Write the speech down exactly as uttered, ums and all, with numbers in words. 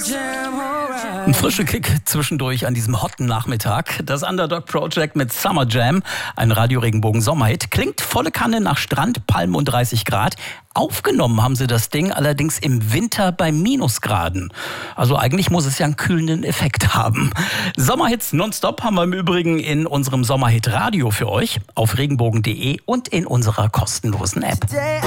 Ein frischer Kick zwischendurch an diesem hotten Nachmittag. Das Underdog Project mit Summer Jam, ein Radio-Regenbogen-Sommerhit. Klingt volle Kanne nach Strand, Palmen und dreißig Grad. Aufgenommen haben sie das Ding allerdings im Winter bei Minusgraden. Also eigentlich muss es ja einen kühlenden Effekt haben. Sommerhits nonstop haben wir im Übrigen in unserem Sommerhit Radio für euch auf regenbogen punkt de und in unserer kostenlosen App.